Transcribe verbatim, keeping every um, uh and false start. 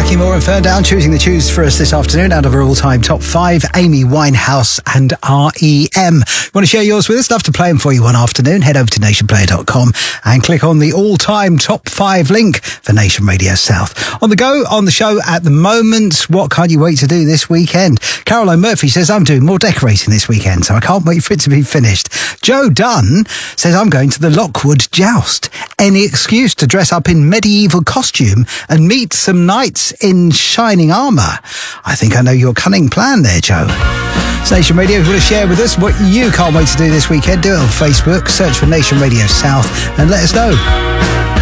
Jackie Moore and Ferndown choosing the tunes for us this afternoon out of our all-time top five, Amy Winehouse and R E M. Want to share yours with us? Love to play them for you one afternoon. Head over to nation player dot com and click on the all-time top five link for Nation Radio South. On the go, on the show at the moment, what can't you wait to do this weekend? Caroline Murphy says, I'm doing more decorating this weekend, so I can't wait for it to be finished. Joe Dunn says, I'm going to the Lockwood Joust. Any excuse to dress up in medieval costume and meet some knights in shining armour. I think I know your cunning plan there, Joe. It's Nation Radio. If you want to share with us what you can't wait to do this weekend, do it on Facebook, search for Nation Radio South and let us know.